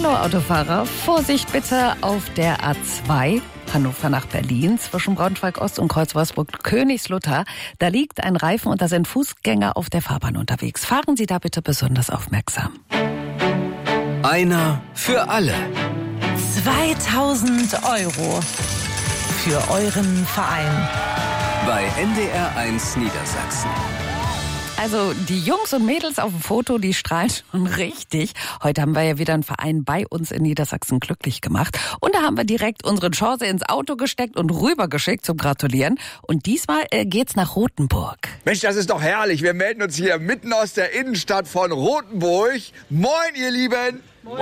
Hallo Autofahrer, Vorsicht bitte auf der A2. Hannover nach Berlin, zwischen Braunschweig-Ost und Kreuz-Wolfsburg-Königslutter. Da liegt ein Reifen und da sind Fußgänger auf der Fahrbahn unterwegs. Fahren Sie da bitte besonders aufmerksam. Einer für alle. 2000 € für euren Verein. Bei NDR1 Niedersachsen. Also die Jungs und Mädels auf dem Foto, die strahlen schon richtig. Heute haben wir ja wieder einen Verein bei uns in Niedersachsen glücklich gemacht. Und da haben wir direkt unsere Chance ins Auto gesteckt und rübergeschickt zum Gratulieren. Und diesmal geht's nach Rothenburg. Mensch, das ist doch herrlich. Wir melden uns hier mitten aus der Innenstadt von Rothenburg. Moin, ihr Lieben! Moin,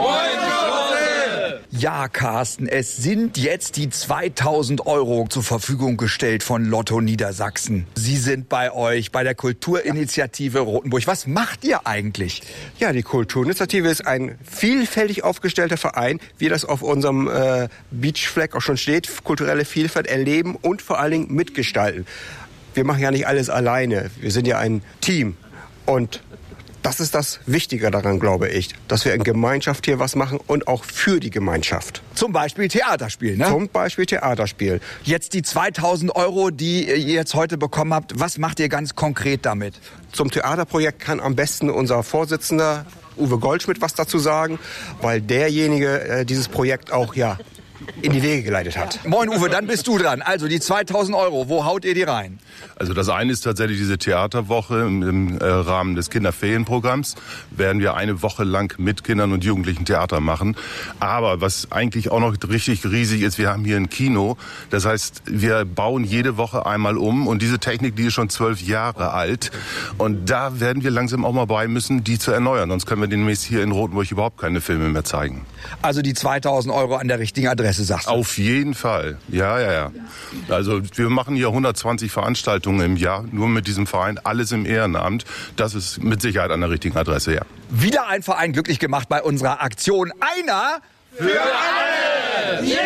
ja, Carsten, es sind jetzt die 2000 € zur Verfügung gestellt von Lotto Niedersachsen. Sie sind bei euch, bei der Kulturinitiative Rothenburg. Was macht ihr eigentlich? Ja, die Kulturinitiative ist ein vielfältig aufgestellter Verein, wie das auf unserem Beachflag auch schon steht. Kulturelle Vielfalt erleben und vor allen Dingen mitgestalten. Wir machen ja nicht alles alleine. Wir sind ja ein Team. Und das ist das Wichtige daran, glaube ich, dass wir in Gemeinschaft hier was machen und auch für die Gemeinschaft. Zum Beispiel Theaterspiel, ne? Zum Beispiel Theaterspiel. Jetzt die 2000 €, die ihr jetzt heute bekommen habt. Was macht ihr ganz konkret damit? Zum Theaterprojekt kann am besten unser Vorsitzender Uwe Goldschmidt was dazu sagen, weil derjenige dieses Projekt auch in die Wege geleitet hat. Moin Uwe, dann bist du dran. Also die 2000 €, wo haut ihr die rein? Also das eine ist tatsächlich diese Theaterwoche im Rahmen des Kinderferienprogramms. Werden wir eine Woche lang mit Kindern und Jugendlichen Theater machen. Aber was eigentlich auch noch richtig riesig ist, wir haben hier ein Kino. Das heißt, wir bauen jede Woche einmal um. Und diese Technik, die ist schon 12 Jahre alt. Und da werden wir langsam auch mal bei müssen, die zu erneuern. Sonst können wir demnächst hier in Rothenburg überhaupt keine Filme mehr zeigen. Also die 2000 € an der richtigen Adresse, sagst du? Auf jeden Fall. Ja. Also wir machen hier 120 Veranstaltungen im Jahr, nur mit diesem Verein, alles im Ehrenamt. Das ist mit Sicherheit an der richtigen Adresse, ja. Wieder ein Verein glücklich gemacht bei unserer Aktion. Einer für alle! Yeah!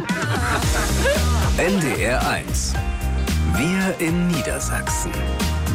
NDR1. Wir in Niedersachsen.